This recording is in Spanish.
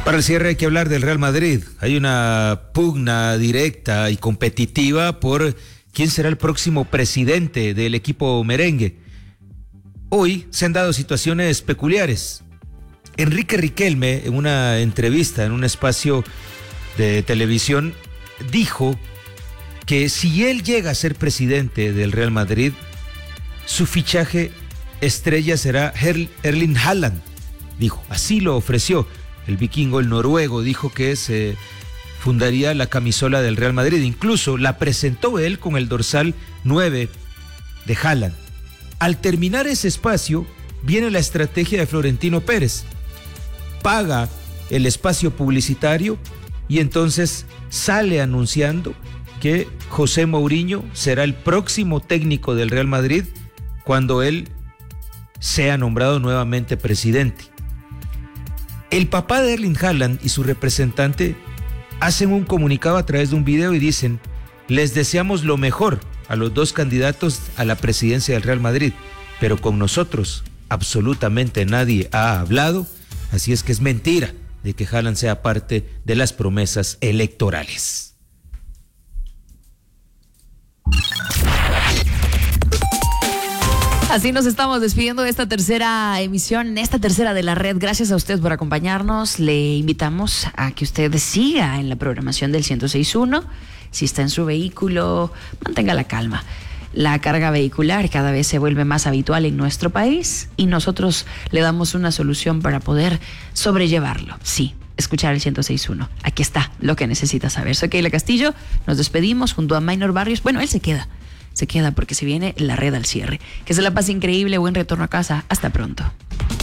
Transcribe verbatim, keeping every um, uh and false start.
Para el cierre hay que hablar del Real Madrid. Hay una pugna directa y competitiva por quién será el próximo presidente del equipo merengue. Hoy se han dado situaciones peculiares. Enrique Riquelme, en una entrevista en un espacio de televisión, dijo que si él llega a ser presidente del Real Madrid, su fichaje estrella será Erling Haaland. Dijo, así lo ofreció. El vikingo, el noruego, dijo que se fundaría la camisola del Real Madrid. Incluso la presentó él con el dorsal nueve de Haaland. Al terminar ese espacio, viene la estrategia de Florentino Pérez. Paga el espacio publicitario y entonces sale anunciando que José Mourinho será el próximo técnico del Real Madrid cuando él sea nombrado nuevamente presidente. El papá de Erling Haaland y su representante hacen un comunicado a través de un video y dicen: les deseamos lo mejor a los dos candidatos a la presidencia del Real Madrid, pero con nosotros absolutamente nadie ha hablado, así es que es mentira de que Haaland sea parte de las promesas electorales. Así nos estamos despidiendo de esta tercera emisión, esta tercera de la red. Gracias a usted por acompañarnos. Le invitamos a que usted siga en la programación del ciento seis punto uno. Si está en su vehículo, mantenga la calma. La carga vehicular cada vez se vuelve más habitual en nuestro país y nosotros le damos una solución para poder sobrellevarlo. Sí, escuchar el ciento seis punto uno. Aquí está lo que necesita saber. Soy Keila Castillo. Nos despedimos junto a Maynor Barrios. Bueno, él se queda. Se queda porque se viene la red al cierre. Que se la pase increíble, buen retorno a casa. Hasta pronto.